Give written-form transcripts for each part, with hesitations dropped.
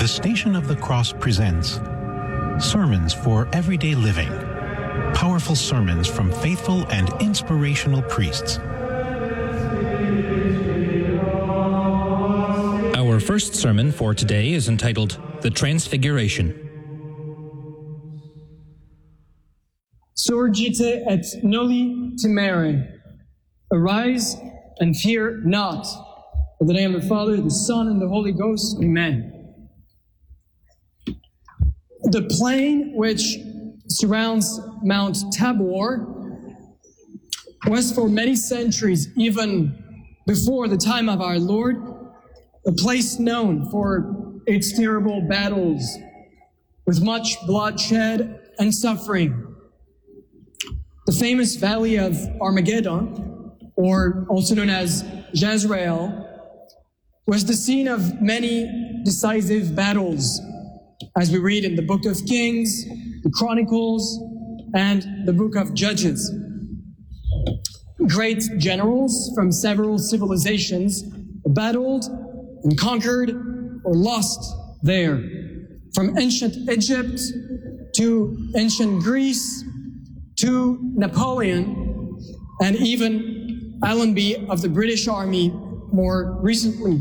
The Station of the Cross presents Sermons for Everyday Living. Powerful sermons from faithful and inspirational priests. Our first sermon for today is entitled The Transfiguration. Surgite et noli timere. Arise and fear not. In the name of the Father, the Son, and the Holy Ghost. Amen. The plain which surrounds Mount Tabor was for many centuries, even before the time of our Lord, a place known for its terrible battles with much bloodshed and suffering. The famous Valley of Armageddon, or also known as Jezreel, was the scene of many decisive battles, as we read in the Book of Kings, the Chronicles, and the Book of Judges. Great generals from several civilizations battled and conquered or lost there, from ancient Egypt to ancient Greece to Napoleon and even Allenby of the British Army more recently.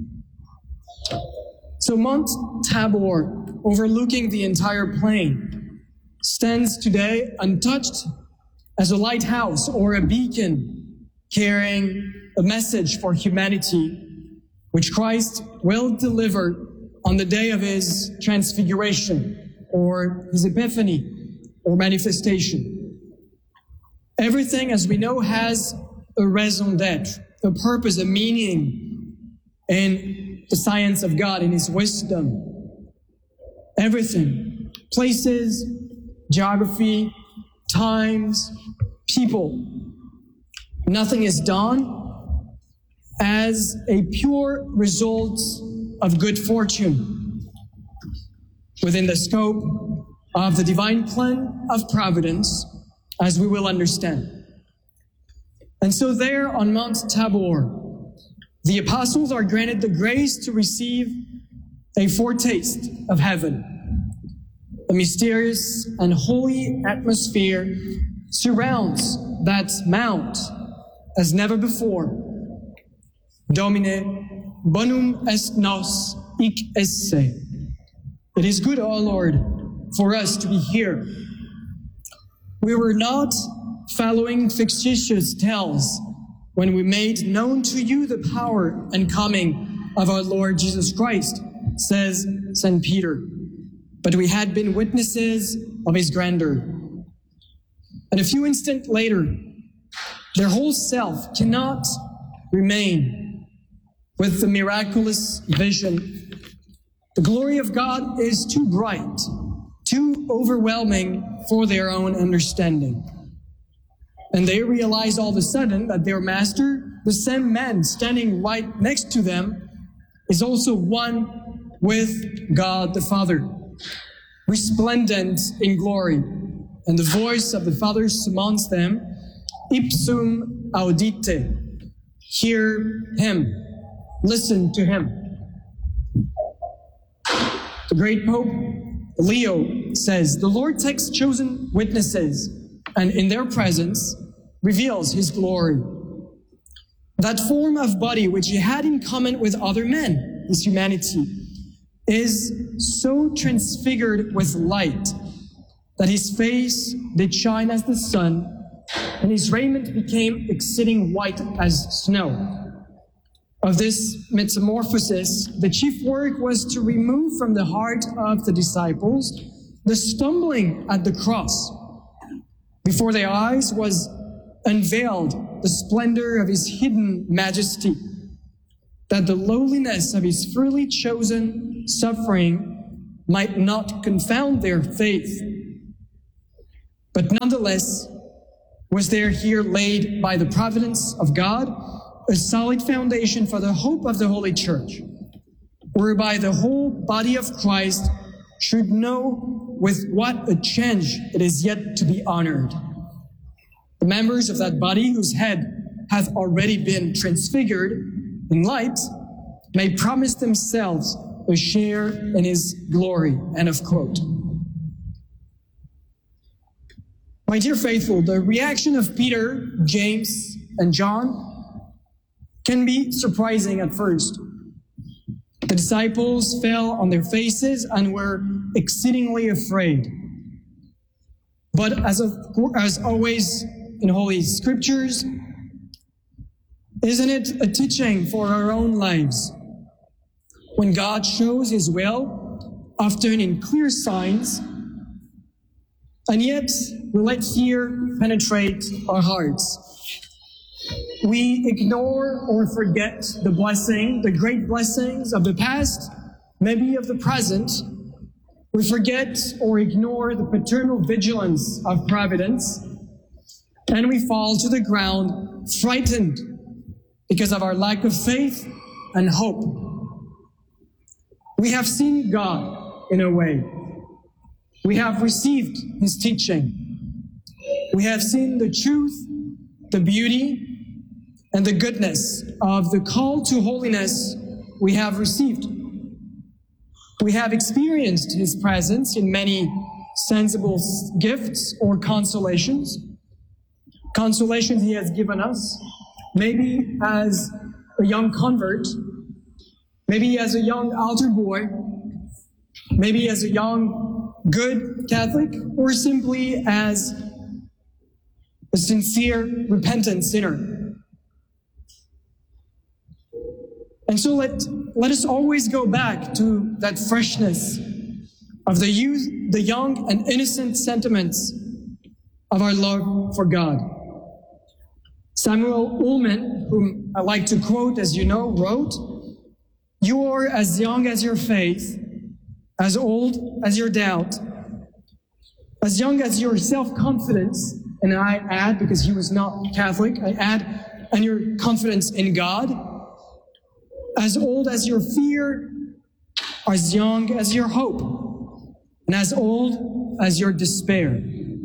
So Mount Tabor, overlooking the entire plain, stands today untouched as a lighthouse or a beacon carrying a message for humanity, which Christ will deliver on the day of his transfiguration or his epiphany or manifestation. Everything, as we know, has a raison d'être, a purpose, a meaning in the science of God, in his wisdom. Everything, places, geography, times, people. Nothing is done as a pure result of good fortune within the scope of the divine plan of providence, as we will understand. And so there on Mount Tabor, the apostles are granted the grace to receive a foretaste of heaven. A mysterious and holy atmosphere surrounds that mount as never before. Domine, bonum est nos hic esse. It is good, O Lord, for us to be here. We were not following fictitious tales when we made known to you the power and coming of our Lord Jesus Christ, says St. Peter. But we had been witnesses of his grandeur. And a few instants later, their whole self cannot remain with the miraculous vision. The glory of God is too bright, too overwhelming for their own understanding. And they realize all of a sudden that their master, the same man standing right next to them, is also one with God the Father, resplendent in glory. And the voice of the Father summons them, ipsum audite. Hear him. Listen to him. The great Pope Leo says, the Lord takes chosen witnesses and in their presence reveals his glory. That form of body which he had in common with other men, his humanity, is so transfigured with light that his face did shine as the sun, and his raiment became exceeding white as snow. Of this metamorphosis, the chief work was to remove from the heart of the disciples the stumbling at the cross. Before their eyes was unveiled the splendor of his hidden majesty, that the lowliness of his freely chosen suffering might not confound their faith. But nonetheless, was there here laid by the providence of God a solid foundation for the hope of the Holy Church, whereby the whole body of Christ should know with what a change it is yet to be honored. The members of that body whose head hath already been transfigured in light may promise themselves a share in his glory. End of quote. My dear faithful, the reaction of Peter, James, and John can be surprising at first. The disciples fell on their faces and were exceedingly afraid. But as always in Holy Scriptures, isn't it a teaching for our own lives? When God shows his will, often in clear signs, and yet we let fear penetrate our hearts. We ignore or forget the great blessings of the past, maybe of the present. We forget or ignore the paternal vigilance of providence, and we fall to the ground frightened because of our lack of faith and hope. We have seen God in a way. We have received his teaching. We have seen the truth, the beauty, and the goodness of the call to holiness we have received. We have experienced his presence in many sensible gifts or consolations. Consolations he has given us, maybe as a young convert, maybe as a young altar boy, maybe as a young good Catholic, or simply as a sincere, repentant sinner. And so let us always go back to that freshness of the youth, the young and innocent sentiments of our love for God. Samuel Ullman, whom I like to quote, as you know, wrote, "You are as young as your faith, as old as your doubt, as young as your self-confidence," and I add, because he was not Catholic, I add, "and your confidence in God, as old as your fear, as young as your hope, and as old as your despair."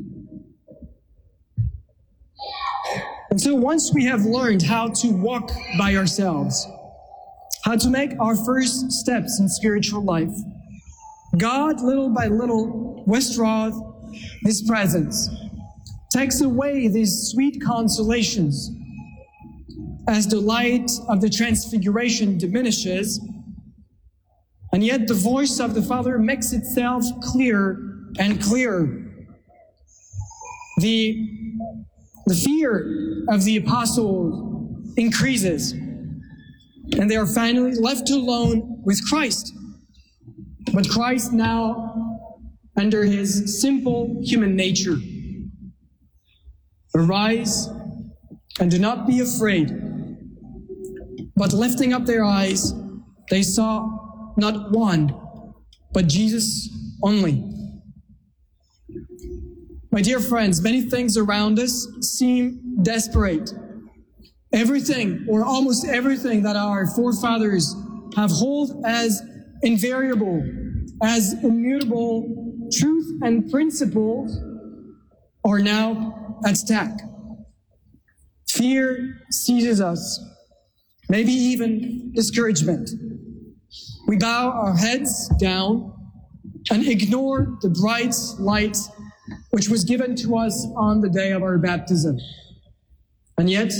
And so once we have learned how to walk by ourselves, how to make our first steps in spiritual life, God, little by little, withdraws his presence, takes away these sweet consolations. As the light of the transfiguration diminishes, and yet the voice of the Father makes itself clearer and clearer. The fear of the apostles increases, and they are finally left alone with Christ. But Christ now, under his simple human nature, "Arise and do not be afraid." But lifting up their eyes, they saw not one, but Jesus only. My dear friends, many things around us seem desperate. Everything, or almost everything, that our forefathers have held as invariable, as immutable truth and principles, are now at stake. Fear seizes us, maybe even discouragement. We bow our heads down and ignore the bright light which was given to us on the day of our baptism. And yet,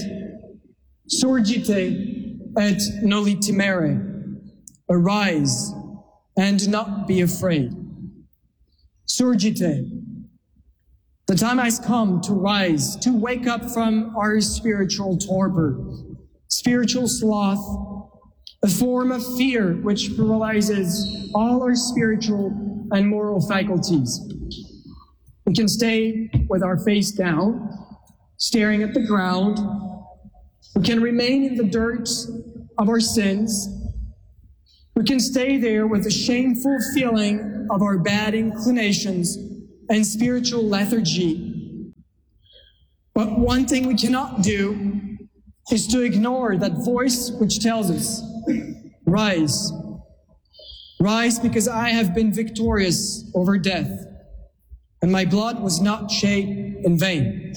surgite et noli timere, arise and do not be afraid. Surgite. The time has come to rise, to wake up from our spiritual torpor, spiritual sloth, a form of fear which paralyzes all our spiritual and moral faculties. We can stay with our face down, staring at the ground. We can remain in the dirt of our sins. We can stay there with the shameful feeling of our bad inclinations and spiritual lethargy. But one thing we cannot do is to ignore that voice which tells us, "Rise. Rise, because I have been victorious over death, and my blood was not shed in vain."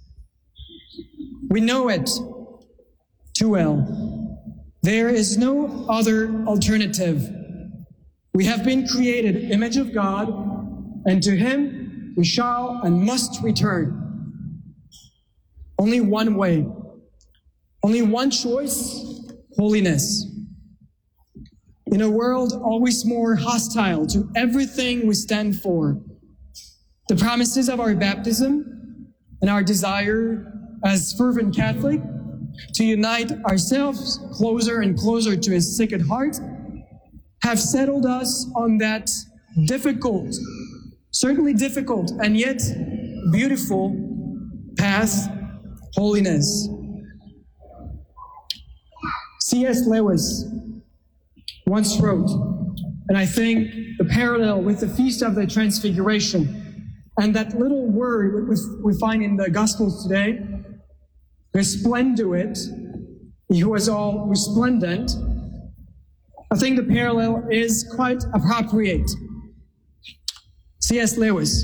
We know it too well. There is no other alternative We have been created image of God, and to him we shall and must return. Only one way, only one choice, holiness. In a world always more hostile to everything we stand for, the promises of our baptism and our desire as fervent Catholic to unite ourselves closer and closer to his Sacred Heart have settled us on that difficult, certainly difficult, and yet beautiful path, holiness. C.S. Lewis once wrote, and I think the parallel with the Feast of the Transfiguration and that little word we find in the Gospels today, resplenduit, he was all resplendent. I think the parallel is quite appropriate. C.S. Lewis,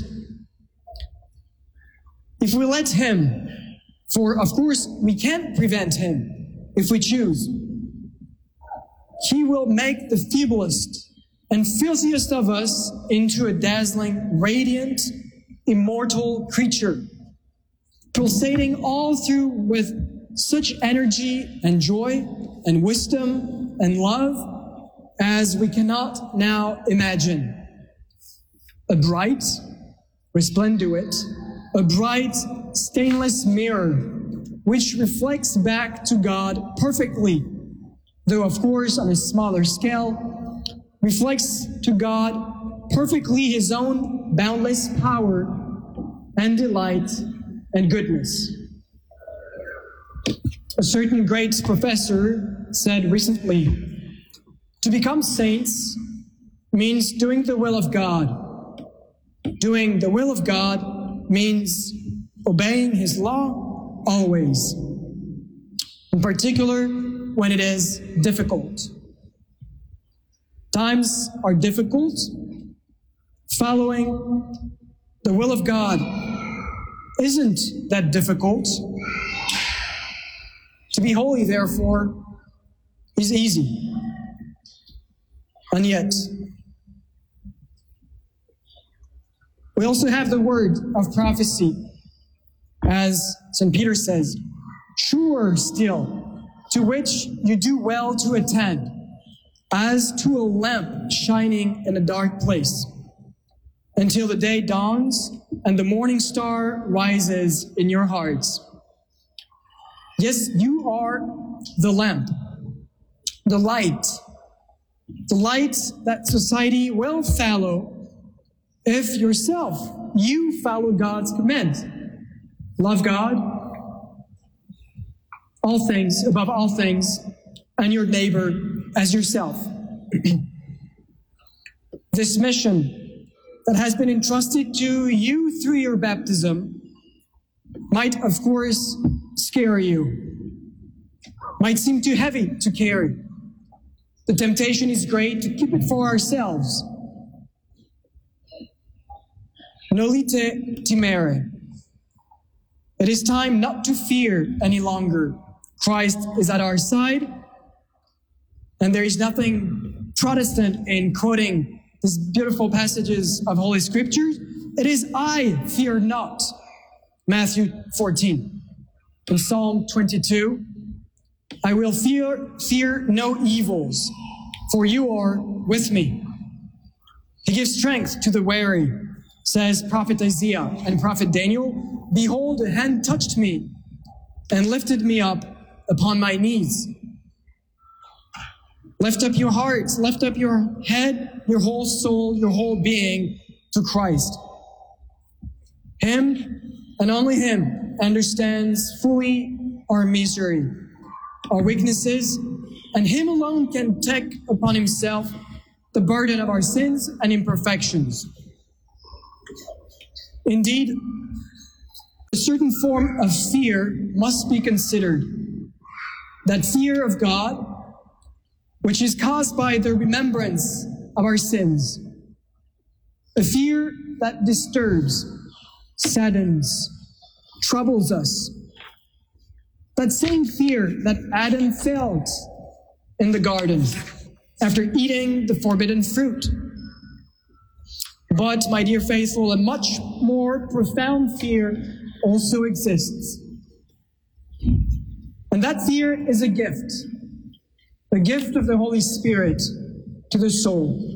if we let him, for of course we can't prevent him if we choose, he will make the feeblest and filthiest of us into a dazzling, radiant, immortal creature, pulsating all through with such energy and joy and wisdom and love as we cannot now imagine. A bright, resplenduit, a bright stainless mirror which reflects back to God perfectly, though of course on a smaller scale, reflects to God perfectly his own boundless power and delight and goodness. A certain great professor said recently, to become saints means doing the will of God. Doing the will of God means obeying his law always, in particular when it is difficult. Times are difficult. Following the will of God isn't that difficult. To be holy, therefore, is easy. And yet, we also have the word of prophecy, as St. Peter says, sure still, to which you do well to attend, as to a lamp shining in a dark place, until the day dawns and the morning star rises in your hearts. Yes, you are the lamp, the light that society will follow if yourself, you follow God's command. Love God, all things, above all things, and your neighbor as yourself. This mission that has been entrusted to you through your baptism might, of course, scare you, might seem too heavy to carry. The temptation is great to keep it for ourselves. Nolite timere. It is time not to fear any longer. Christ is at our side, and there is nothing Protestant in quoting these beautiful passages of Holy Scripture. It is I fear not. Matthew 14. In Psalm 22, I will fear no evils, for you are with me. He gives strength to the weary, says Prophet Isaiah and Prophet Daniel. Behold, a hand touched me and lifted me up upon my knees. Lift up your hearts, lift up your head, your whole soul, your whole being to Christ. Him and only him understands fully our misery, our weaknesses, and him alone can take upon himself the burden of our sins and imperfections. Indeed, a certain form of fear must be considered. That fear of God, which is caused by the remembrance of our sins. A fear that disturbs, saddens, troubles us. That same fear that Adam felt in the garden after eating the forbidden fruit. But, my dear faithful, a much more profound fear also exists. And that fear is a gift of the Holy Spirit to the soul.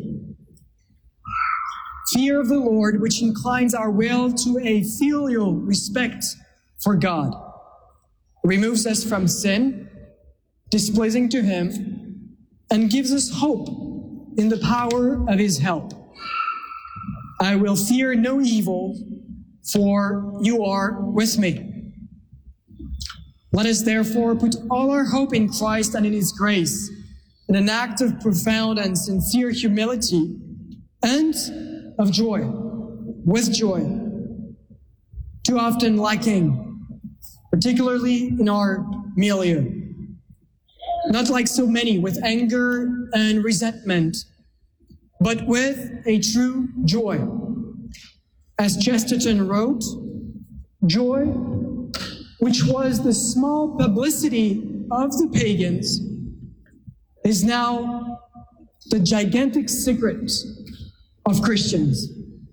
Fear of the Lord, which inclines our will to a filial respect for God, removes us from sin, displeasing to Him, and gives us hope in the power of His help. I will fear no evil, for you are with me. Let us therefore put all our hope in Christ and in His grace, in an act of profound and sincere humility and of joy, with joy, too often lacking, particularly in our milieu. Not like so many with anger and resentment, but with a true joy. As Chesterton wrote, joy, which was the small publicity of the pagans, is now the gigantic secret of Christians.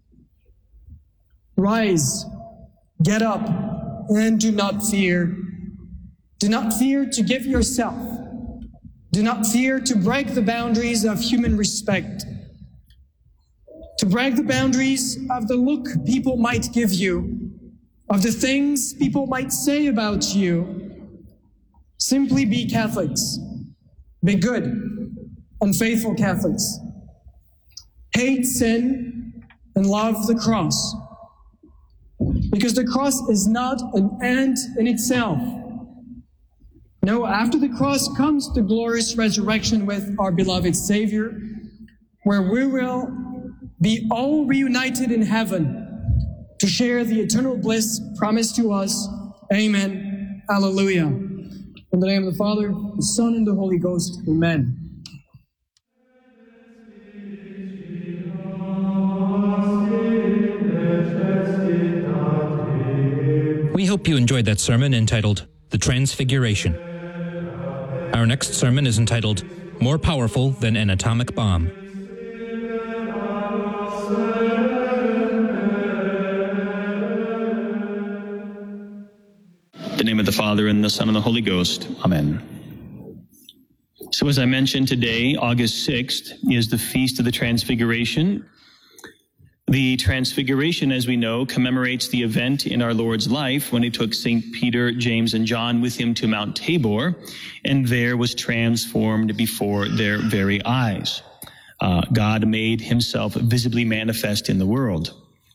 Rise, get up, and do not fear. Do not fear to give yourself. Do not fear to break the boundaries of human respect, to break the boundaries of the look people might give you, of the things people might say about you. Simply be Catholics. Be good and faithful Catholics. Hate sin and love the cross, because the cross is not an end in itself. No, after the cross comes the glorious resurrection with our beloved Savior, where we will be all reunited in heaven to share the eternal bliss promised to us. Amen. Alleluia. In the name of the Father, the Son, and the Holy Ghost. Amen. We hope you enjoyed that sermon entitled The Transfiguration. Our next sermon is entitled More Powerful Than an Atomic Bomb. In the name of the Father, and the Son, and the Holy Ghost. Amen. So as I mentioned today, August 6th, is the Feast of the Transfiguration. The Transfiguration, as we know, commemorates the event in our Lord's life when He took St. Peter, James, and John with Him to Mount Tabor, and there was transformed before their very eyes. God made Himself visibly manifest in the world.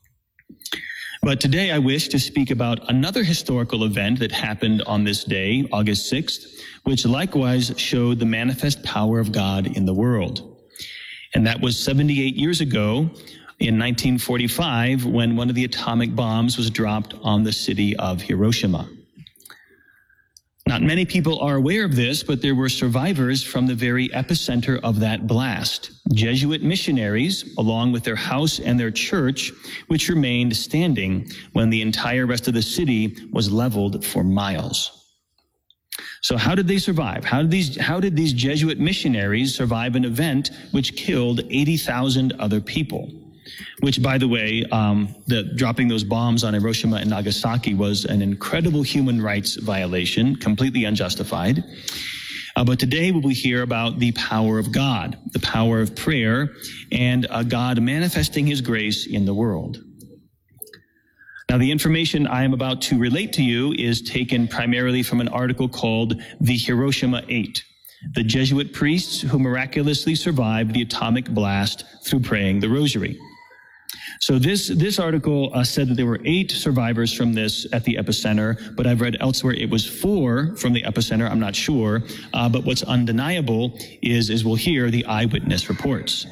But today I wish to speak about another historical event that happened on this day, August 6th, which likewise showed the manifest power of God in the world. And that was 78 years ago, in 1945, when one of the atomic bombs was dropped on the city of Hiroshima. Not many people are aware of this, but there were survivors from the very epicenter of that blast, Jesuit missionaries, along with their house and their church, which remained standing when the entire rest of the city was leveled for miles. So how did they survive? How did these Jesuit missionaries survive an event which killed 80,000 other people? Which, by the way, dropping those bombs on Hiroshima and Nagasaki was an incredible human rights violation, completely unjustified. But today we will hear about the power of God, the power of prayer, and God manifesting His grace in the world. Now, the information I am about to relate to you is taken primarily from an article called The Hiroshima 8, the Jesuit priests who miraculously survived the atomic blast through praying the Rosary. So this article said that there were 8 survivors from this at the epicenter, but I've read elsewhere it was 4 from the epicenter. I'm not sure. But what's undeniable is we'll hear the eyewitness reports.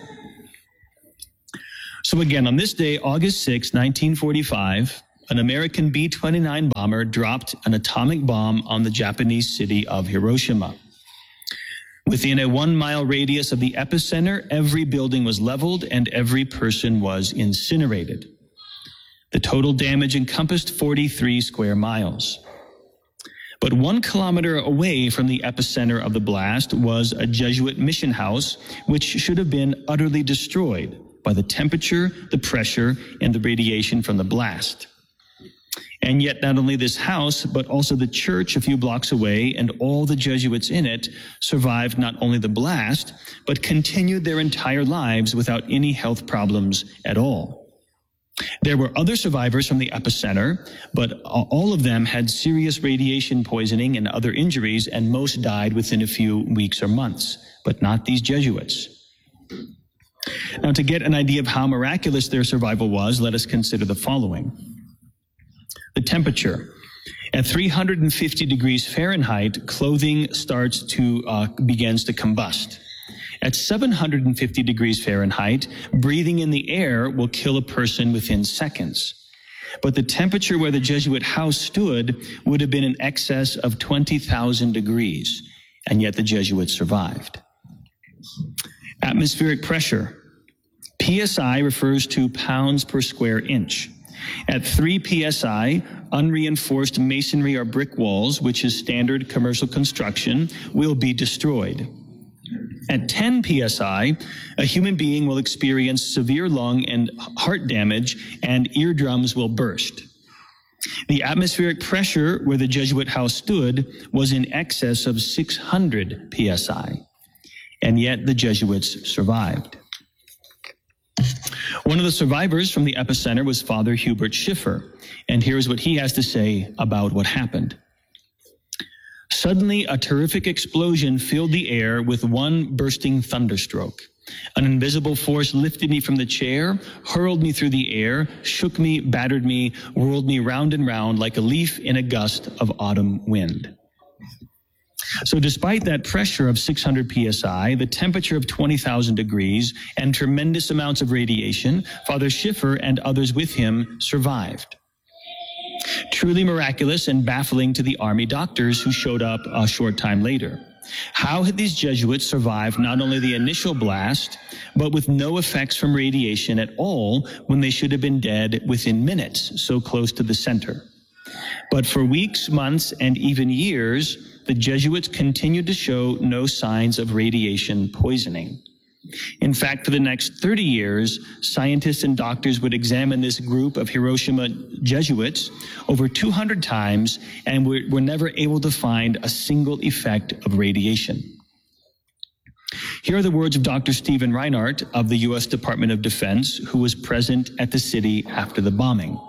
So again, on this day, August 6, 1945, an American B-29 bomber dropped an atomic bomb on the Japanese city of Hiroshima. Within a 1-mile radius of the epicenter, every building was leveled and every person was incinerated. The total damage encompassed 43 square miles. But 1 kilometer away from the epicenter of the blast was a Jesuit mission house, which should have been utterly destroyed. by the temperature, the pressure, and the radiation from the blast. And yet not only this house, but also the church a few blocks away and all the Jesuits in it survived not only the blast, but continued their entire lives without any health problems at all. There were other survivors from the epicenter, but all of them had serious radiation poisoning and other injuries, and most died within a few weeks or months, but not these Jesuits. Now, to get an idea of how miraculous their survival was, let us consider the following. The temperature. At 350 degrees Fahrenheit, clothing begins to combust. At 750 degrees Fahrenheit, breathing in the air will kill a person within seconds. But the temperature where the Jesuit house stood would have been in excess of 20,000 degrees, and yet the Jesuits survived. Atmospheric pressure. PSI refers to pounds per square inch. At 3 PSI, unreinforced masonry or brick walls, which is standard commercial construction, will be destroyed. At 10 PSI, a human being will experience severe lung and heart damage, and eardrums will burst. The atmospheric pressure where the Jesuit house stood was in excess of 600 PSI, and yet the Jesuits survived. One of the survivors from the epicenter was Father Hubert Schiffer, and here's what he has to say about what happened. Suddenly, a terrific explosion filled the air with one bursting thunderstroke. An invisible force lifted me from the chair, hurled me through the air, shook me, battered me, whirled me round and round like a leaf in a gust of autumn wind. So despite that pressure of 600 psi, the temperature of 20,000 degrees, and tremendous amounts of radiation, Father Schiffer and others with him survived. Truly miraculous and baffling to the army doctors who showed up a short time later. How had these Jesuits survived not only the initial blast, but with no effects from radiation at all when they should have been dead within minutes, so close to the center? But for weeks, months, and even years, the Jesuits continued to show no signs of radiation poisoning. In fact, for the next 30 years, scientists and doctors would examine this group of Hiroshima Jesuits over 200 times and were never able to find a single effect of radiation. Here are the words of Dr. Stephen Reinhardt of the U.S. Department of Defense, who was present at the city after the bombing.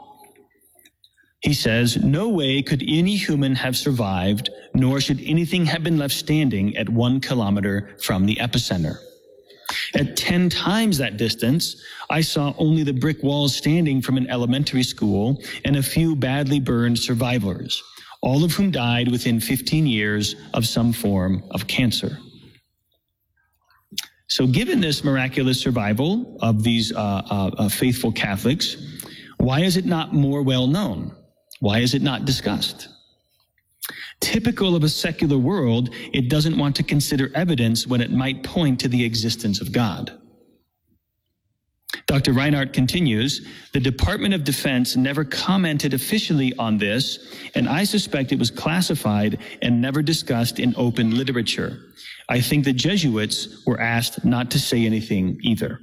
He says, "No way could any human have survived, nor should anything have been left standing at 1 kilometer from the epicenter. At 10 times that distance, I saw only the brick walls standing from an elementary school and a few badly burned survivors, all of whom died within 15 years of some form of cancer." So given this miraculous survival of these faithful Catholics, why is it not more well known? Why is it not discussed? Typical of a secular world, it doesn't want to consider evidence when it might point to the existence of God. Dr. Reinhardt continues, "The Department of Defense never commented officially on this, and I suspect it was classified and never discussed in open literature. I think the Jesuits were asked not to say anything either."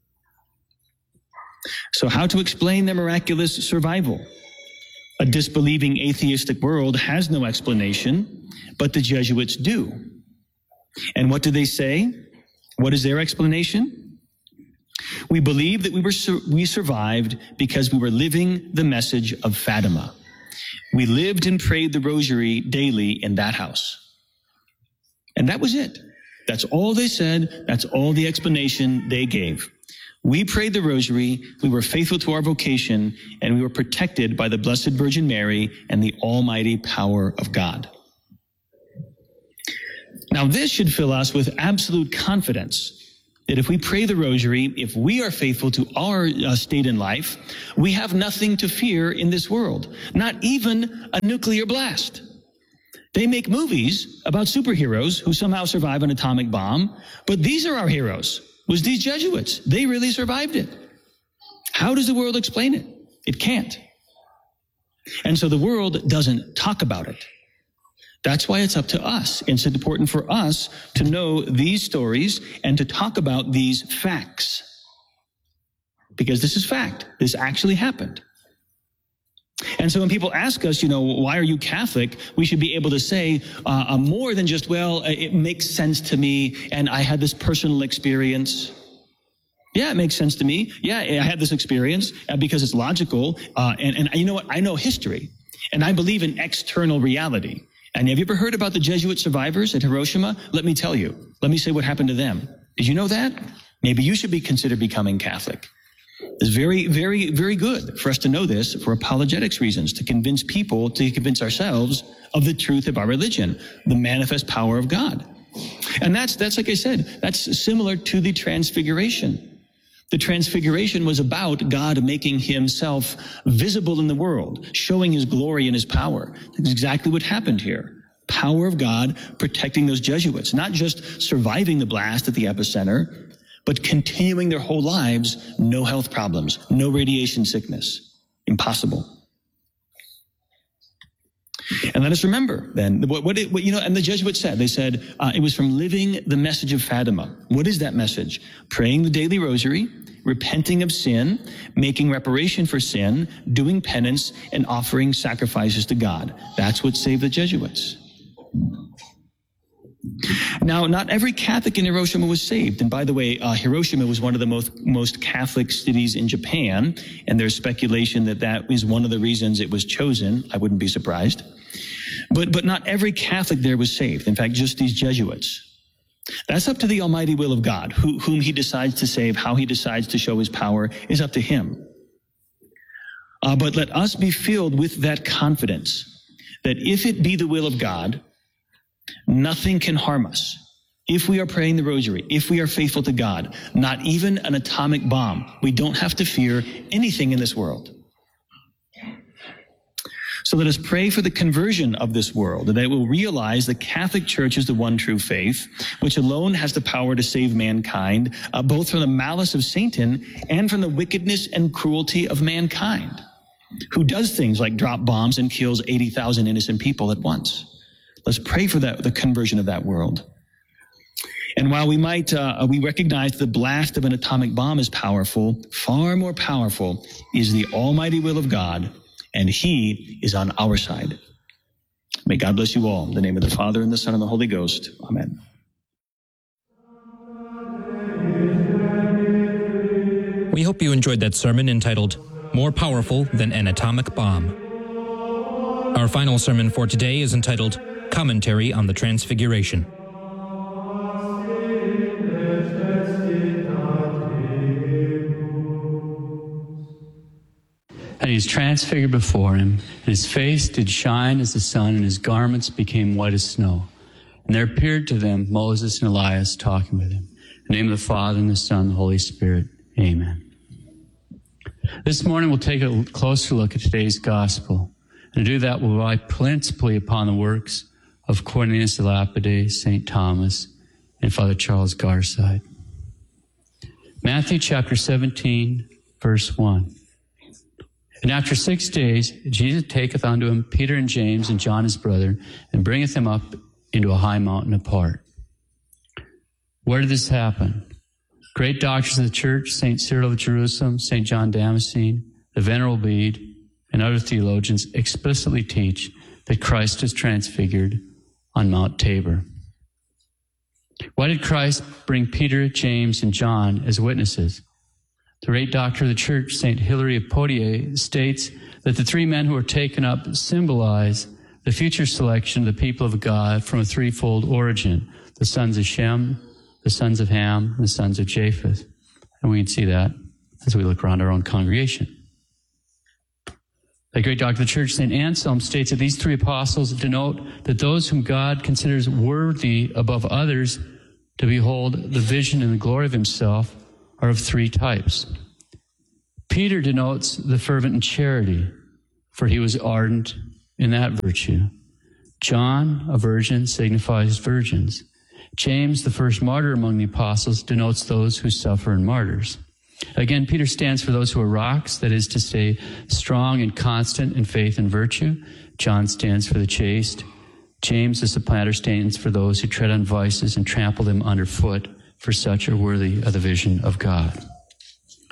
So how to explain their miraculous survival? A disbelieving atheistic world has no explanation, but the Jesuits do. And what do they say? What is their explanation? "We believe that we survived because we were living the message of Fatima. We lived and prayed the rosary daily in that house." And that was it. That's all they said. That's all the explanation they gave. We prayed the rosary, we were faithful to our vocation, and we were protected by the Blessed Virgin Mary and the almighty power of God. Now, this should fill us with absolute confidence that if we pray the rosary, if we are faithful to our state in life, we have nothing to fear in this world, not even a nuclear blast. They make movies about superheroes who somehow survive an atomic bomb, but these are our heroes. Was these Jesuits. They really survived it. How does the world explain it? It can't. And so the world doesn't talk about it. That's why it's up to us. It's important for us to know these stories and to talk about these facts. because this is fact. This actually happened. And so when people ask us, why are you Catholic? We should be able to say more than just, well, it makes sense to me and I had this personal experience. Yeah, it makes sense to me. Yeah, I had this experience because it's logical. And you know what? I know history and I believe in external reality. And have you ever heard about the Jesuit survivors at Hiroshima? Let me tell you. Let me say what happened to them. Did you know that? Maybe you should consider becoming Catholic. It's very, very, very good for us to know this for apologetics reasons, to convince people, to convince ourselves of the truth of our religion, the manifest power of God. And that's like I said, that's similar to the Transfiguration. The Transfiguration was about God making himself visible in the world, showing his glory and his power. That's exactly what happened here. Power of God protecting those Jesuits, not just surviving the blast at the epicenter, but continuing their whole lives, no health problems, no radiation sickness. Impossible. And let us remember then, and the Jesuits said, they said, it was from living the message of Fatima. What is that message? Praying the daily rosary, repenting of sin, making reparation for sin, doing penance, and offering sacrifices to God. That's what saved the Jesuits. Now, not every Catholic in Hiroshima was saved. And by the way, Hiroshima was one of the most Catholic cities in Japan. And there's speculation that is one of the reasons it was chosen. I wouldn't be surprised. But not every Catholic there was saved. In fact, just these Jesuits. That's up to the almighty will of God. Whom he decides to save, how he decides to show his power is up to him. But let us be filled with that confidence that if it be the will of God, nothing can harm us. If we are praying the rosary, if we are faithful to God, not even an atomic bomb, we don't have to fear anything in this world. So let us pray for the conversion of this world, that it will realize the Catholic Church is the one true faith, which alone has the power to save mankind, both from the malice of Satan and from the wickedness and cruelty of mankind, who does things like drop bombs and kills 80,000 innocent people at once. Let's pray for the conversion of that world. And while we recognize the blast of an atomic bomb is powerful, far more powerful is the almighty will of God, and he is on our side. May God bless you all. In the name of the Father, and the Son, and the Holy Ghost. Amen. We hope you enjoyed that sermon entitled, More Powerful Than an Atomic Bomb. Our final sermon for today is entitled, Commentary on the Transfiguration. And he was transfigured before him, and his face did shine as the sun, and his garments became white as snow. And there appeared to them Moses and Elias talking with him. In the name of the Father, and the Son, and the Holy Spirit. Amen. This morning we'll take a closer look at today's gospel. And to do that, we'll rely principally upon the works of Cornelius de Lapide, St. Thomas, and Father Charles Garside. Matthew chapter 17, verse 1. And after 6 days, Jesus taketh unto him Peter and James and John his brother, and bringeth them up into a high mountain apart. Where did this happen? Great doctors of the church, St. Cyril of Jerusalem, St. John Damascene, the Venerable Bede, and other theologians explicitly teach that Christ is transfigured on Mount Tabor. Why did Christ bring Peter, James, and John as witnesses? The great doctor of the church, St. Hilary of Poitiers, states that the three men who were taken up symbolize the future selection of the people of God from a threefold origin, the sons of Shem, the sons of Ham, and the sons of Japheth. And we can see that as we look around our own congregation. The great doctor of the church, St. Anselm, states that these three apostles denote that those whom God considers worthy above others to behold the vision and the glory of himself are of three types. Peter denotes the fervent in charity, for he was ardent in that virtue. John, a virgin, signifies virgins. James, the first martyr among the apostles, denotes those who suffer in martyrs. Again, Peter stands for those who are rocks, that is to say, strong and constant in faith and virtue. John stands for the chaste. James, the supplanter, stands for those who tread on vices and trample them underfoot, for such are worthy of the vision of God.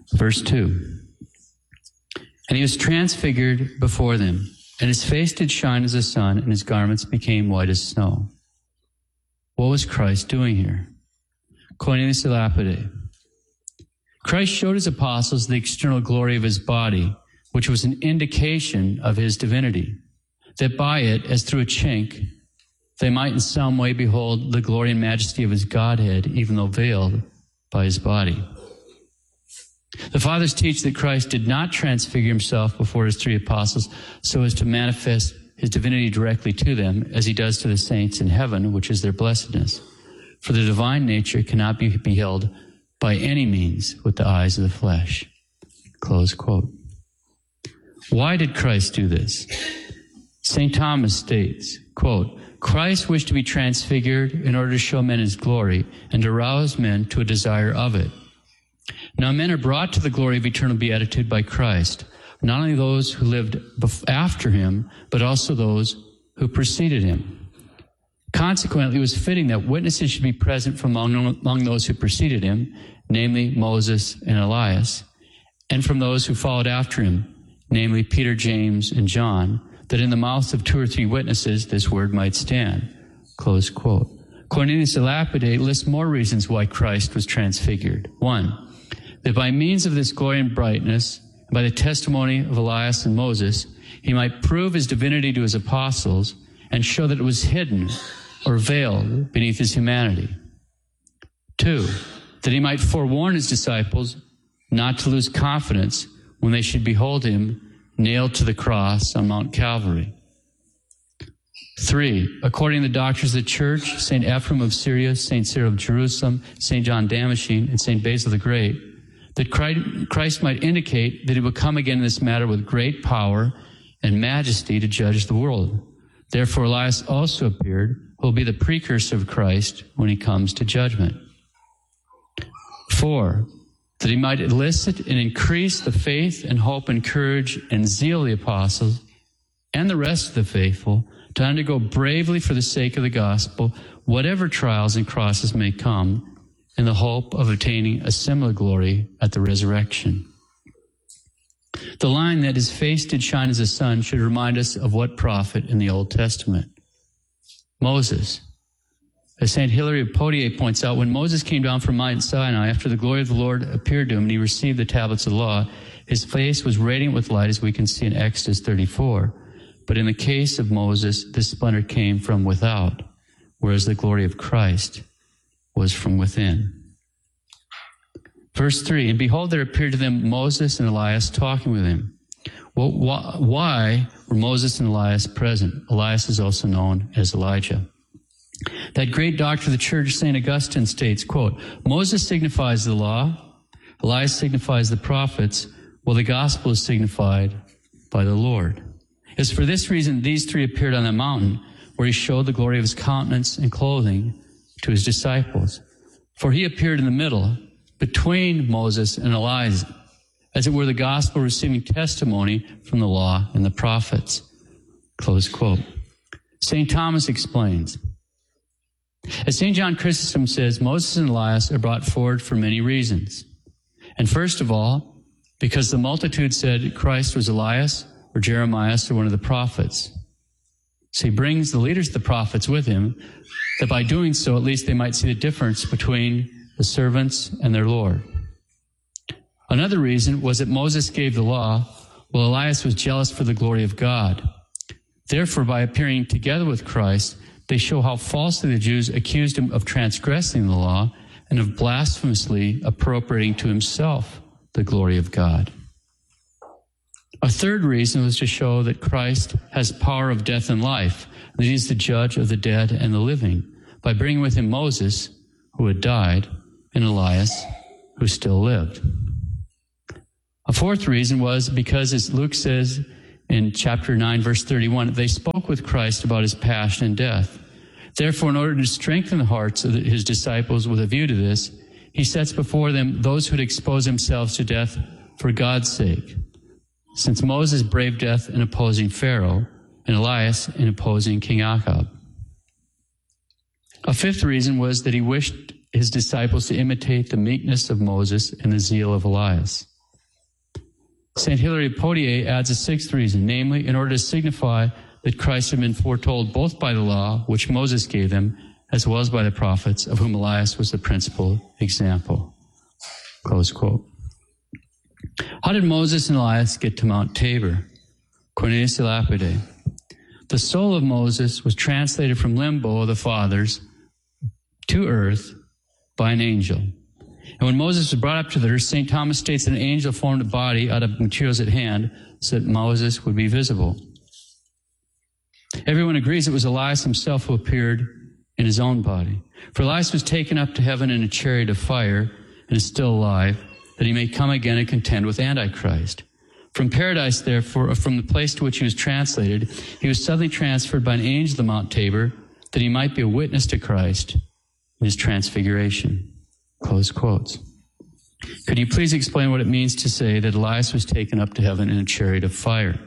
Verse 2. And he was transfigured before them, and his face did shine as the sun, and his garments became white as snow. What was Christ doing here? Cornelius de Lapide. Christ showed his apostles the external glory of his body, which was an indication of his divinity, that by it, as through a chink, they might in some way behold the glory and majesty of his Godhead, even though veiled by his body. The fathers teach that Christ did not transfigure himself before his three apostles so as to manifest his divinity directly to them, as he does to the saints in heaven, which is their blessedness. For the divine nature cannot be beheld by any means with the eyes of the flesh. Close quote. Why did Christ do this? St. Thomas states, quote, Christ wished to be transfigured in order to show men his glory and to rouse men to a desire of it. Now men are brought to the glory of eternal beatitude by Christ, not only those who lived after him, but also those who preceded him. Consequently, it was fitting that witnesses should be present from among those who preceded him, namely Moses and Elias, and from those who followed after him, namely Peter, James, and John, that in the mouths of 2 or 3 witnesses this word might stand. Close quote. Cornelius de Lapide lists more reasons why Christ was transfigured. 1, that by means of this glory and brightness, and by the testimony of Elias and Moses, he might prove his divinity to his apostles and show that it was hidden or veiled beneath his humanity. 2, that he might forewarn his disciples not to lose confidence when they should behold him nailed to the cross on Mount Calvary. 3, according to the doctrines of the Church, St. Ephraim of Syria, St. Cyril of Jerusalem, St. John Damascene, and St. Basil the Great, that Christ might indicate that he would come again in this matter with great power and majesty to judge the world. Therefore, Elias also appeared, who will be the precursor of Christ when he comes to judgment. 4, that he might elicit and increase the faith and hope and courage and zeal of the apostles and the rest of the faithful to undergo bravely for the sake of the gospel whatever trials and crosses may come, in the hope of attaining a similar glory at the resurrection. The line that his face did shine as the sun should remind us of what prophet in the Old Testament? Moses. As St. Hilary of Poitiers points out, when Moses came down from Mount Sinai after the glory of the Lord appeared to him and he received the tablets of the law, his face was radiant with light, as we can see in Exodus 34. But in the case of Moses, this splendor came from without, whereas the glory of Christ was from within. Verse 3, and behold, there appeared to them Moses and Elias talking with him. Well, why were Moses and Elias present? Elias is also known as Elijah. That great doctor of the church, St. Augustine, states, quote, Moses signifies the law, Elias signifies the prophets, while the gospel is signified by the Lord. It's for this reason these 3 appeared on the mountain, where he showed the glory of his countenance and clothing to his disciples. For he appeared in the middle, between Moses and Elijah, as it were the gospel receiving testimony from the law and the prophets. Close quote. St. Thomas explains, as St. John Chrysostom says, Moses and Elias are brought forward for many reasons. And first of all, because the multitude said Christ was Elias or Jeremiah or one of the prophets. So he brings the leaders of the prophets with him, that by doing so, at least they might see the difference between the servants and their Lord. Another reason was that Moses gave the law, while Elias was jealous for the glory of God. Therefore, by appearing together with Christ, they show how falsely the Jews accused him of transgressing the law and of blasphemously appropriating to himself the glory of God. A third reason was to show that Christ has power of death and life, that he is the judge of the dead and the living, by bringing with him Moses, who had died, and Elias, who still lived. A fourth reason was because, as Luke says in chapter 9, verse 31, they spoke with Christ about his passion and death. Therefore, in order to strengthen the hearts of his disciples with a view to this, he sets before them those who would expose themselves to death for God's sake, since Moses braved death in opposing Pharaoh and Elias in opposing King Ahab. A fifth reason was that he wished his disciples to imitate the meekness of Moses and the zeal of Elias. St. Hilary of Poitiers adds a sixth reason, namely, in order to signify that Christ had been foretold both by the law, which Moses gave them, as well as by the prophets, of whom Elias was the principal example. Close quote. How did Moses and Elias get to Mount Tabor? Cornelius de Lapide. The soul of Moses was translated from limbo of the fathers to earth by an angel. And when Moses was brought up to the earth, St. Thomas states that an angel formed a body out of materials at hand so that Moses would be visible. Everyone agrees it was Elias himself who appeared in his own body. For Elias was taken up to heaven in a chariot of fire and is still alive, that he may come again and contend with Antichrist. From paradise, therefore, from the place to which he was translated, he was suddenly transferred by an angel to Mount Tabor, that he might be a witness to Christ in his transfiguration. Close quotes. Could you please explain what it means to say that Elias was taken up to heaven in a chariot of fire?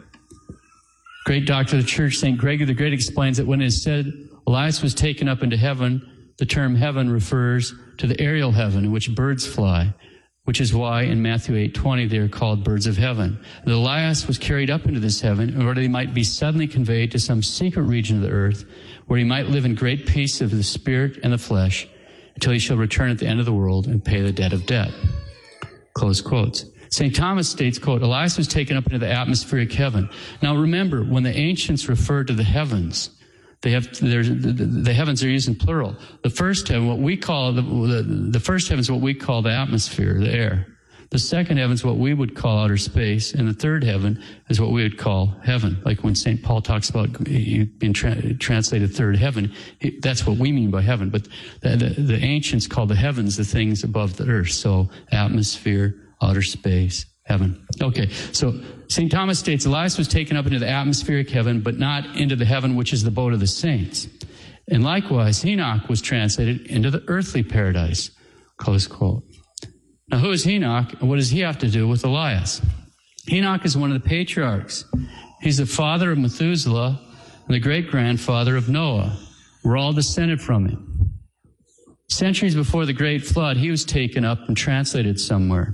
Great doctor of the church, St. Gregory the Great, explains that when it is said Elias was taken up into heaven, the term heaven refers to the aerial heaven in which birds fly, which is why in Matthew 8:20 they are called birds of heaven. And Elias was carried up into this heaven in order that he might be suddenly conveyed to some secret region of the earth where he might live in great peace of the spirit and the flesh until he shall return at the end of the world and pay the debt of debt. Close quotes. St. Thomas states, quote, Elias was taken up into the atmospheric heaven. Now remember, when the ancients refer to the heavens, the heavens are used in plural. The first heaven, what we call the first heaven is what we call the atmosphere, the air. The second heaven is what we would call outer space, and the third heaven is what we would call heaven. Like when St. Paul talks about being translated third heaven, that's what we mean by heaven. But the ancients called the heavens the things above the earth. So atmosphere, outer space, heaven. Okay, so St. Thomas states Elias was taken up into the atmospheric heaven, but not into the heaven which is the abode of the saints. And likewise, Enoch was translated into the earthly paradise. Close quote. Now, who is Enoch, and what does he have to do with Elias? Enoch is one of the patriarchs. He's the father of Methuselah and the great-grandfather of Noah. We're all descended from him. Centuries before the great flood, he was taken up and translated somewhere.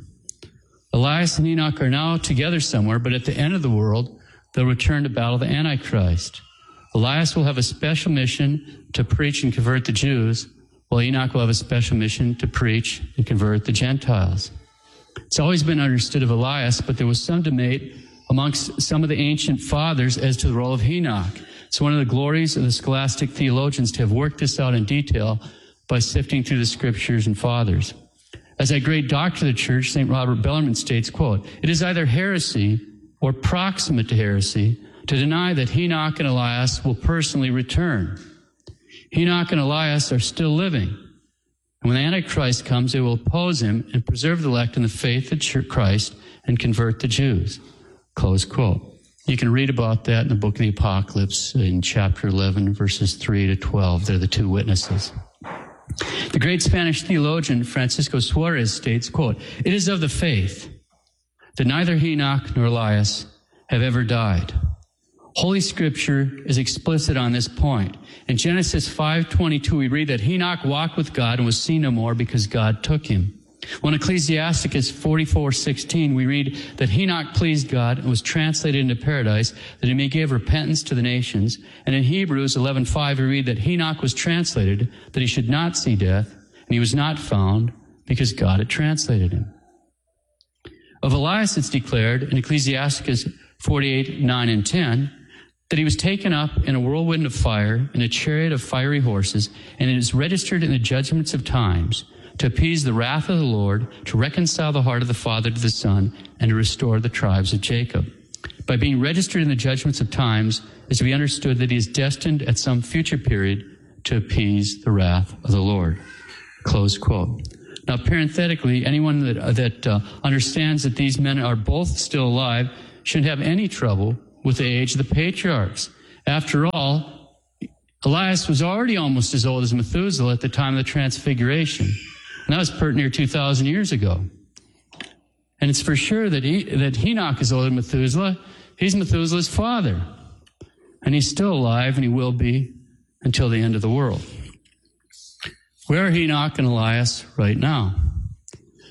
Elias and Enoch are now together somewhere, but at the end of the world, they'll return to battle the Antichrist. Elias will have a special mission to preach and convert the Jews, while Enoch will have a special mission to preach and convert the Gentiles. It's always been understood of Elias, but there was some debate amongst some of the ancient fathers as to the role of Enoch. It's one of the glories of the scholastic theologians to have worked this out in detail by sifting through the scriptures and fathers. As that great doctor of the church, St. Robert Bellarmine states, quote, it is either heresy or proximate to heresy to deny that Enoch and Elias will personally return. Enoch and Elias are still living. And when the Antichrist comes, they will oppose him and preserve the elect in the faith of Christ and convert the Jews. Close quote. You can read about that in the book of the Apocalypse in chapter 11, verses 3 to 12. They're the two witnesses. The great Spanish theologian Francisco Suarez states, quote, it is of the faith that neither Enoch nor Elias have ever died. Holy Scripture is explicit on this point. In Genesis 5:22, we read that Enoch walked with God and was seen no more because God took him. When Ecclesiasticus 44:16, we read that Enoch pleased God and was translated into paradise that he may give repentance to the nations. And in Hebrews 11:5, we read that Enoch was translated that he should not see death, and he was not found because God had translated him. Of Elias, it's declared in Ecclesiasticus 48:9 and 10, that he was taken up in a whirlwind of fire, in a chariot of fiery horses, and it is registered in the judgments of times, to appease the wrath of the Lord, to reconcile the heart of the Father to the Son, and to restore the tribes of Jacob. By being registered in the judgments of times is to be understood that he is destined at some future period to appease the wrath of the Lord. Close quote. Now, parenthetically, anyone that understands that these men are both still alive shouldn't have any trouble with the age of the patriarchs. After all, Elias was already almost as old as Methuselah at the time of the Transfiguration. And that was pert near 2,000 years ago. And it's for sure that Enoch is older than Methuselah. He's Methuselah's father. And he's still alive, and he will be until the end of the world. Where are Enoch and Elias right now?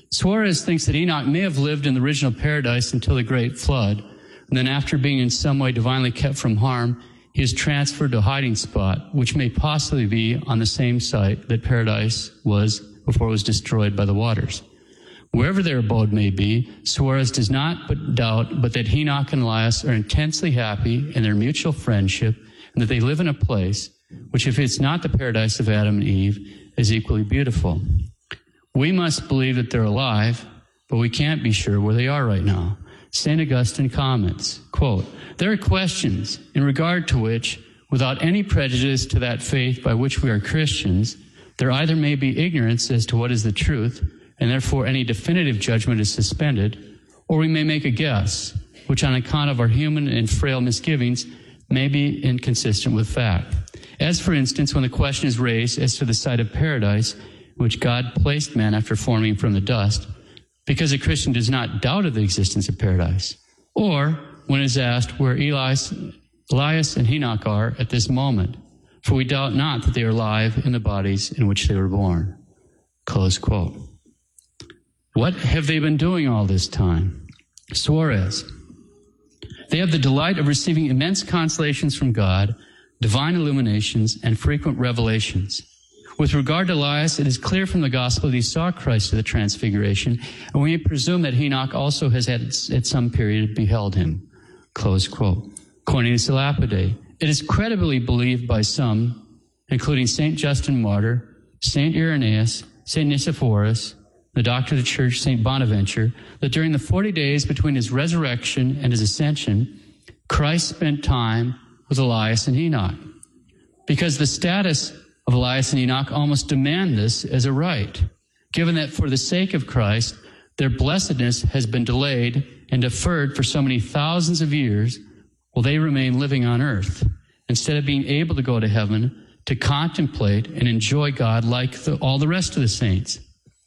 Suarez thinks that Enoch may have lived in the original paradise until the great flood, and then after being in some way divinely kept from harm, he is transferred to a hiding spot, which may possibly be on the same site that paradise was before it was destroyed by the waters. Wherever their abode may be, Suarez does not doubt but that Enoch and Elias are intensely happy in their mutual friendship, and that they live in a place which, if it's not the paradise of Adam and Eve, is equally beautiful. We must believe that they're alive, but we can't be sure where they are right now. St. Augustine comments, quote, "There are questions in regard to which, without any prejudice to that faith by which we are Christians, there either may be ignorance as to what is the truth, and therefore any definitive judgment is suspended, or we may make a guess, which on account of our human and frail misgivings may be inconsistent with fact. As, for instance, when the question is raised as to the site of paradise, which God placed man after forming from the dust, because a Christian does not doubt of the existence of paradise, or when it is asked where Elias and Enoch are at this moment, for we doubt not that they are alive in the bodies in which they were born." Close quote. What have they been doing all this time? Suarez. They have the delight of receiving immense consolations from God, divine illuminations, and frequent revelations. With regard to Elias, it is clear from the gospel that he saw Christ at the Transfiguration, and we may presume that Enoch also has at some period beheld him. Close quote. Cornelius of Lapide. It is credibly believed by some, including St. Justin Martyr, St. Irenaeus, St. Nicephorus, the doctor of the church, St. Bonaventure, that during the 40 days between his resurrection and his ascension, Christ spent time with Elias and Enoch, because the status of Elias and Enoch almost demand this as a right, given that for the sake of Christ, their blessedness has been delayed and deferred for so many thousands of years, while they remain living on earth, instead of being able to go to heaven to contemplate and enjoy God like all the rest of the saints.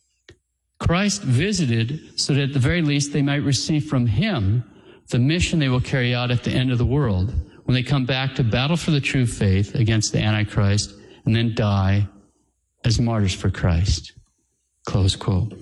Christ visited so that at the very least they might receive from him the mission they will carry out at the end of the world, when they come back to battle for the true faith against the Antichrist and then die as martyrs for Christ. Close quote.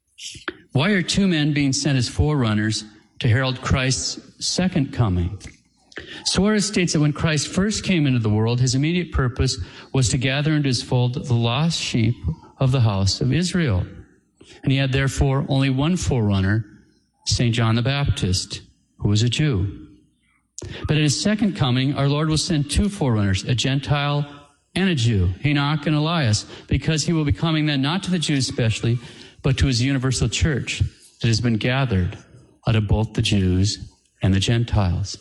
Why are two men being sent as forerunners to herald Christ's second coming? Suarez states that when Christ first came into the world, his immediate purpose was to gather into his fold the lost sheep of the house of Israel. And he had therefore only one forerunner, St. John the Baptist, who was a Jew. But at his second coming, our Lord will send two forerunners, a Gentile and a Jew, Enoch and Elias, because he will be coming then not to the Jews especially, but to his universal church that has been gathered out of both the Jews and the Gentiles.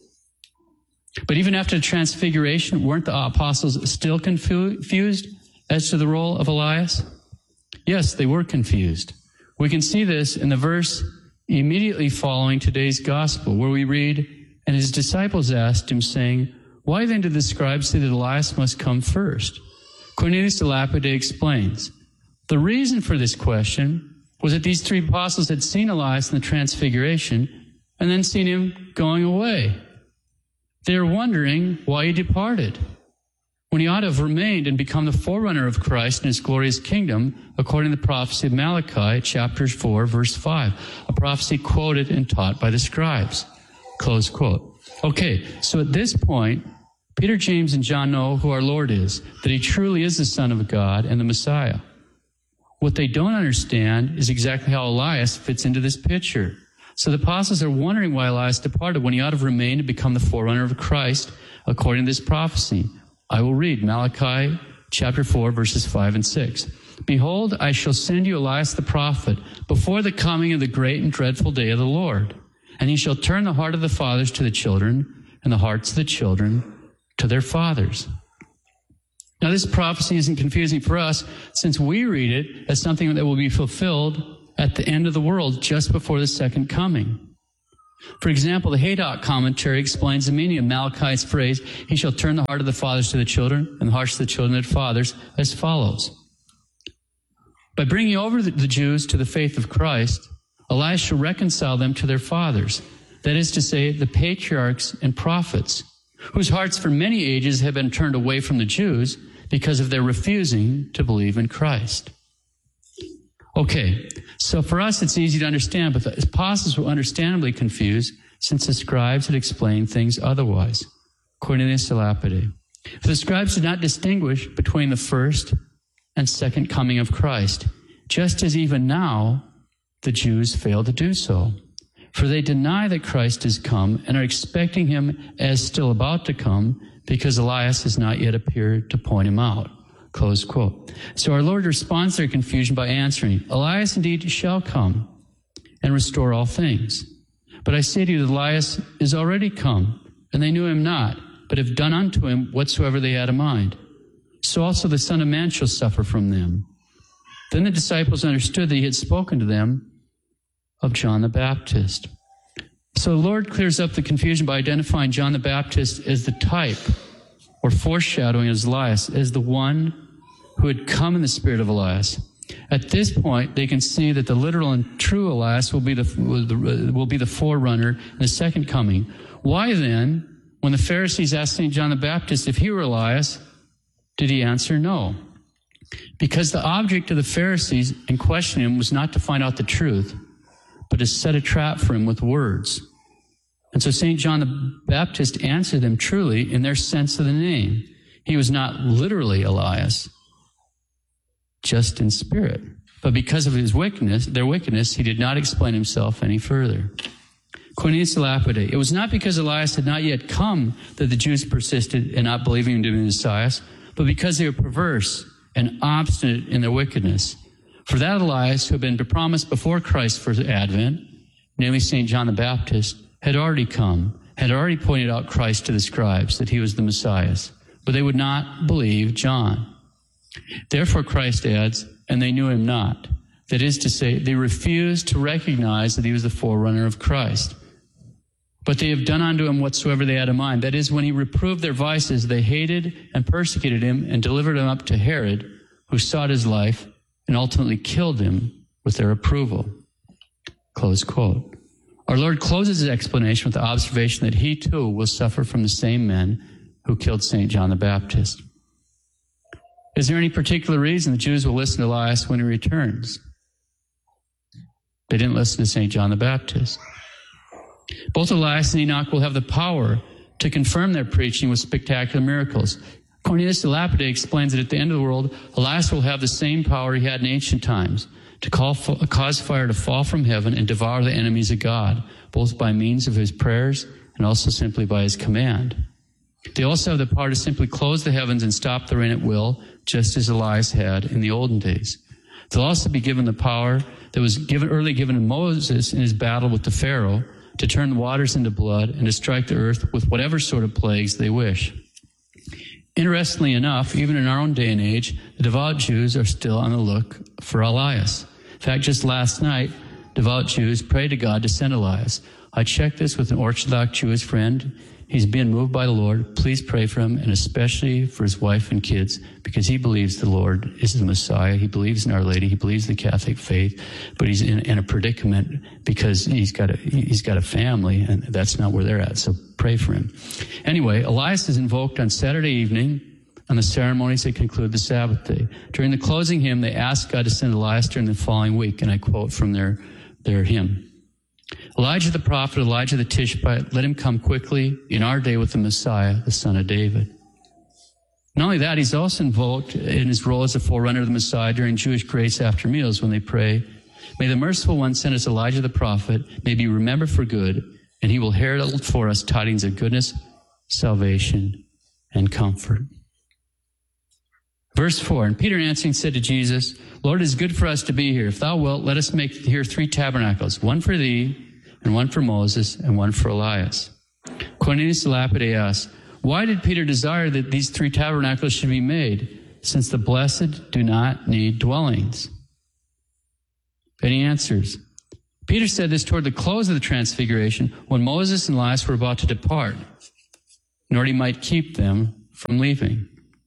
But even after the Transfiguration, weren't the apostles still confused as to the role of Elias? Yes, they were confused. We can see this in the verse immediately following today's gospel, where we read, "And his disciples asked him, saying, Why then did the scribes say that Elias must come first?" Cornelius of Lapide explains, the reason for this question was that these three apostles had seen Elias in the Transfiguration and then seen him going away. They were wondering why he departed, when he ought to have remained and become the forerunner of Christ in his glorious kingdom, according to the prophecy of Malachi, chapter 4, verse 5, a prophecy quoted and taught by the scribes. Close quote. Okay, so at this point, Peter, James, and John know who our Lord is, that he truly is the Son of God and the Messiah. What they don't understand is exactly how Elias fits into this picture. So the apostles are wondering why Elias departed when he ought to have remained and become the forerunner of Christ, according to this prophecy. I will read Malachi chapter 4, verses 5 and 6. "Behold, I shall send you Elias the prophet before the coming of the great and dreadful day of the Lord. And he shall turn the heart of the fathers to the children, and the hearts of the children to their fathers." Now, this prophecy isn't confusing for us, since we read it as something that will be fulfilled at the end of the world, just before the second coming. For example, the Haydock commentary explains the meaning of Malachi's phrase, "He shall turn the heart of the fathers to the children, and the hearts of the children to their fathers," as follows. By bringing over the Jews to the faith of Christ, Elias shall reconcile them to their fathers, that is to say, the patriarchs and prophets, whose hearts for many ages have been turned away from the Jews because of their refusing to believe in Christ. Okay, So for us, it's easy to understand, but the apostles were understandably confused since the scribes had explained things otherwise. Cornelius de Lapide. For the scribes did not distinguish between the first and second coming of Christ, just as even now the Jews fail to do so. For they deny that Christ has come and are expecting him as still about to come because Elias has not yet appeared to point him out. Close quote. So our Lord responds to their confusion by answering, Elias indeed shall come and restore all things. But I say to you that Elias is already come, and they knew him not, but have done unto him whatsoever they had in mind. So also the Son of Man shall suffer from them. Then the disciples understood that he had spoken to them of John the Baptist. So the Lord clears up the confusion by identifying John the Baptist as the type or foreshadowing of Elias, as the one who had come in the spirit of Elias. At this point, they can see that the literal and true Elias will be the forerunner in the second coming. Why then, when the Pharisees asked St. John the Baptist if he were Elias, did he answer no? Because the object of the Pharisees in questioning him was not to find out the truth, but to set a trap for him with words. And so St. John the Baptist answered them truly in their sense of the name. He was not literally Elias, just in spirit. But because of his wickedness, their wickedness, he did not explain himself any further. Cornelius de Lapide. It was not because Elias had not yet come that the Jews persisted in not believing him to be Messiah, but because they were perverse and obstinate in their wickedness. For that Elias, who had been promised before Christ's first advent, namely St. John the Baptist, had already come, had already pointed out Christ to the scribes, that he was the Messiah. But they would not believe John. Therefore Christ adds, and they knew him not. That is to say, they refused to recognize that he was the forerunner of Christ. But they have done unto him whatsoever they had in mind. That is, when he reproved their vices, they hated and persecuted him and delivered him up to Herod, who sought his life and ultimately killed him with their approval. Close quote. Our Lord closes his explanation with the observation that he too will suffer from the same men who killed St. John the Baptist. Is there any particular reason the Jews will listen to Elias when he returns? They didn't listen to St. John the Baptist. Both Elias and Enoch will have the power to confirm their preaching with spectacular miracles. Cornelius de Lapide explains that at the end of the world, Elias will have the same power he had in ancient times, to cause fire to fall from heaven and devour the enemies of God, both by means of his prayers and also simply by his command. They also have the power to simply close the heavens and stop the rain at will, just as Elias had in the olden days. They'll also be given the power that was early given to Moses in his battle with the Pharaoh, to turn the waters into blood and to strike the earth with whatever sort of plagues they wish. Interestingly enough, even in our own day and age, the devout Jews are still on the look for Elias. In fact, just last night, devout Jews prayed to God to send Elias. I checked this with an Orthodox Jewish friend. He's being moved by the Lord. Please pray for him, and especially for his wife and kids, because he believes the Lord is the Messiah. He believes in Our Lady. He believes the Catholic faith, but he's in a predicament because he's got a family, and that's not where they're at. So pray for him. Anyway, Elias is invoked on Saturday evening on the ceremonies that conclude the Sabbath day. During the closing hymn, they ask God to send Elias during the following week, and I quote from their hymn. Elijah the prophet, Elijah the Tishbite, let him come quickly in our day with the Messiah, the son of David. Not only that, he's also invoked in his role as a forerunner of the Messiah during Jewish grace after meals when they pray, may the merciful one send us Elijah the prophet, may be remembered for good, and he will herald for us tidings of goodness, salvation, and comfort. Verse 4, and Peter answering said to Jesus, Lord, it is good for us to be here. If thou wilt, let us make here 3 tabernacles, one for thee, and one for Moses, and one for Elias. Cornelius de Lapide asked, why did Peter desire that these 3 tabernacles should be made, since the blessed do not need dwellings? And he answers, Peter said this toward the close of the Transfiguration, when Moses and Elias were about to depart, in order he might keep them from leaving.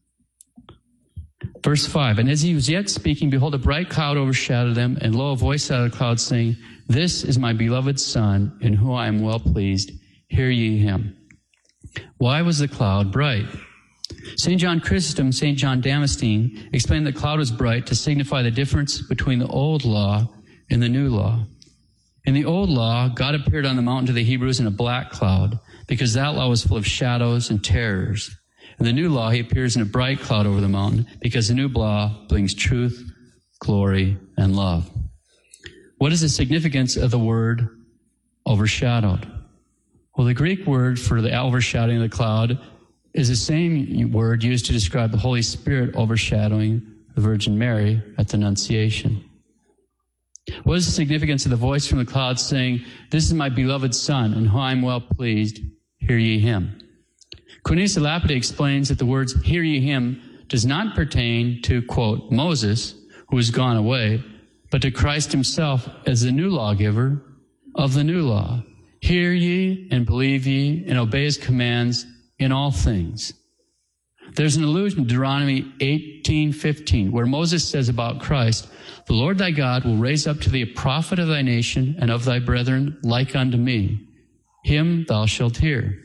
Verse 5, and as he was yet speaking, behold, a bright cloud overshadowed them, and lo, a voice out of the cloud saying, this is my beloved Son, in whom I am well pleased. Hear ye him. Why was the cloud bright? St. John Chrysostom, St. John Damascene explained the cloud was bright to signify the difference between the old law in the new law. In the old law, God appeared on the mountain to the Hebrews in a black cloud, because that law was full of shadows and terrors. In the new law, he appears in a bright cloud over the mountain, because the new law brings truth, glory, and love. What is the significance of the word overshadowed? Well, the Greek word for the overshadowing of the cloud is the same word used to describe the Holy Spirit overshadowing the Virgin Mary at the Annunciation. What is the significance of the voice from the cloud saying, "This is my beloved Son, in whom I am well pleased, hear ye him"? Cornelius of Lapide explains that the words, "hear ye him," does not pertain to, quote, Moses, who has gone away, but to Christ himself as the new lawgiver of the new law. Hear ye and believe ye and obey his commands in all things. There's an allusion to Deuteronomy 18:15, where Moses says about Christ, "The Lord thy God will raise up to thee a prophet of thy nation and of thy brethren like unto me. Him thou shalt hear."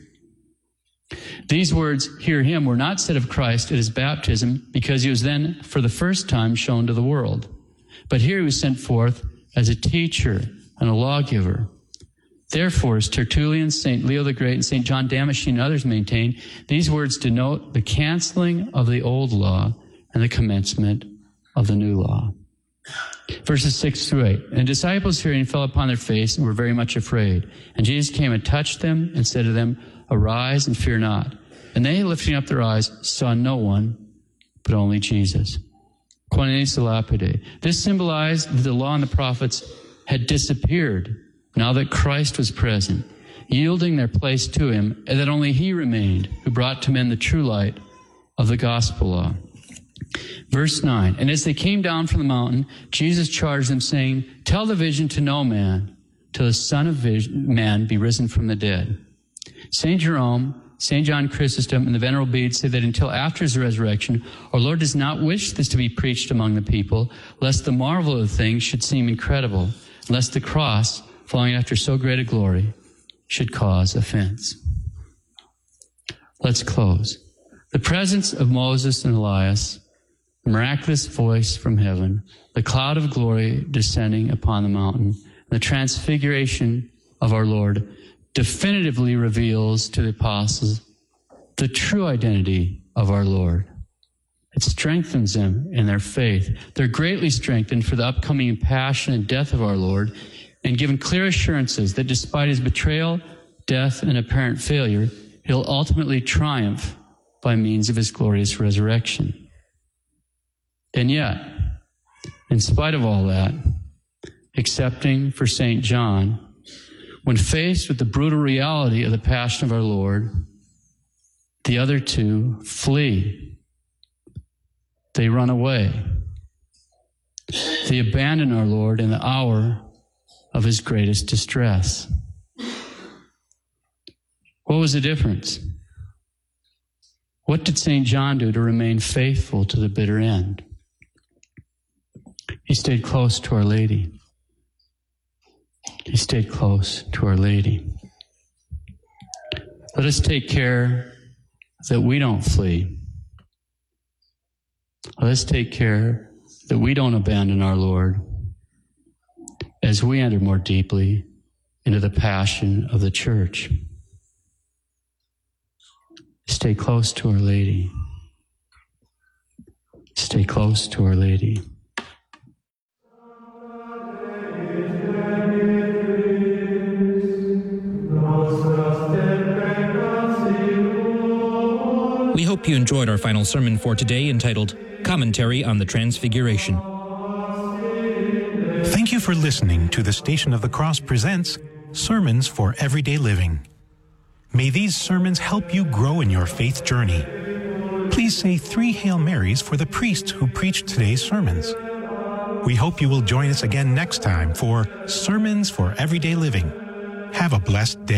These words, "hear him," were not said of Christ at his baptism, because he was then for the first time shown to the world. But here he was sent forth as a teacher and a lawgiver. Therefore, as Tertullian, St. Leo the Great, and St. John Damascene and others maintain, these words denote the canceling of the old law and the commencement of the new law. Verses 6 through 8. And the disciples hearing fell upon their face and were very much afraid. And Jesus came and touched them and said to them, "Arise and fear not." And they, lifting up their eyes, saw no one, but only Jesus. Cornelius of Lapide. This symbolized that the law and the prophets had disappeared now that Christ was present, yielding their place to him, and that only he remained, who brought to men the true light of the gospel law. Verse 9, and as they came down from the mountain, Jesus charged them, saying, "Tell the vision to no man, till the Son of Man be risen from the dead." St. Jerome, St. John Chrysostom, and the Venerable Bede say that until after his resurrection, our Lord does not wish this to be preached among the people, lest the marvel of the thing should seem incredible, lest the cross, following after so great a glory, should cause offense. Let's close. The presence of Moses and Elias, the miraculous voice from heaven, the cloud of glory descending upon the mountain, and the transfiguration of our Lord definitively reveals to the apostles the true identity of our Lord. It strengthens them in their faith. They're greatly strengthened for the upcoming passion and death of our Lord, and given clear assurances that despite his betrayal, death, and apparent failure, he'll ultimately triumph by means of his glorious resurrection. And yet, in spite of all that, excepting for St. John, when faced with the brutal reality of the passion of our Lord, the other two flee. They run away. They abandon our Lord in the hour of his greatest distress. What was the difference? What did St. John do to remain faithful to the bitter end? He stayed close to Our Lady. He stayed close to Our Lady. Let us take care that we don't flee. Let us take care that we don't abandon our Lord as we enter more deeply into the passion of the church. Stay close to Our Lady. Stay close to Our Lady. We hope you enjoyed our final sermon for today, entitled Commentary on the Transfiguration. Thank you for listening to the Station of the Cross presents Sermons for Everyday Living. May these sermons help you grow in your faith journey. Please say 3 Hail Marys for the priests who preached today's sermons. We hope you will join us again next time for Sermons for Everyday Living. Have a blessed day.